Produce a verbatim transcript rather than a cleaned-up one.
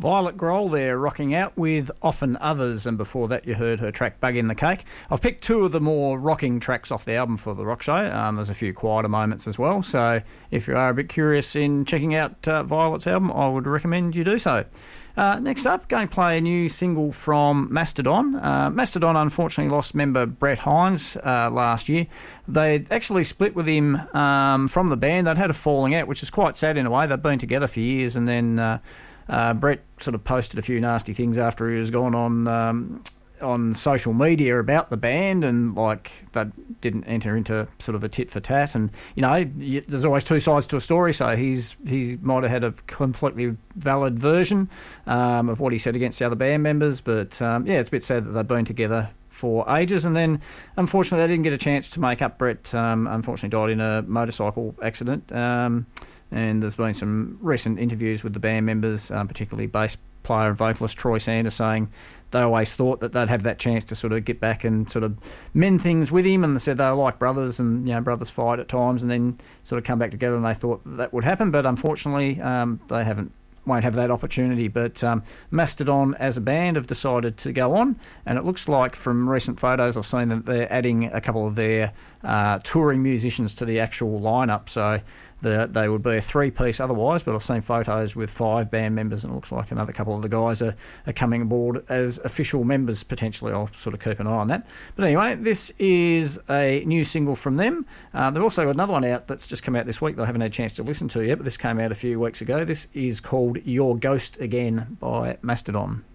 Violet Grohl there rocking out with Often Others, and before that you heard her track Bug in the Cake. I've picked two of the more rocking tracks off the album for the Rock Show. Um, there's a few quieter moments as well, so if you are a bit curious in checking out uh, Violet's album, I would recommend you do so. Uh, next up, going to play a new single from Mastodon. Uh, Mastodon unfortunately lost member Brett Hines uh, last year. They actually split with him um, from the band. They'd had a falling out, which is quite sad in a way. They'd been together for years, and then uh, uh, Brett sort of posted a few nasty things after he was gone on um, on social media about the band, and like that didn't enter into sort of a tit for tat. And you know, you, there's always two sides to a story. So he's he might have had a completely valid version um, of what he said against the other band members, but um, yeah, it's a bit sad that they've been together for ages, and then unfortunately they didn't get a chance to make up. Brett um, unfortunately died in a motorcycle accident, um, and there's been some recent interviews with the band members, um, particularly bass player and vocalist Troy Sanders, saying they always thought that they'd have that chance to sort of get back and sort of mend things with him, and they said they were like brothers, and you know, brothers fight at times and then sort of come back together, and they thought that would happen, but unfortunately um, they haven't won't have that opportunity. But um, Mastodon as a band have decided to go on, and it looks like from recent photos I've seen that they're adding a couple of their uh, touring musicians to the actual lineup, so the, they would be a three-piece otherwise, but I've seen photos with five band members, and it looks like another couple of the guys are, are coming aboard as official members potentially. I'll sort of keep an eye on that. But anyway, this is a new single from them. Uh, they've also got another one out that's just come out this week that I haven't had a chance to listen to yet, but this came out a few weeks ago. This is called Your Ghost Again by Mastodon.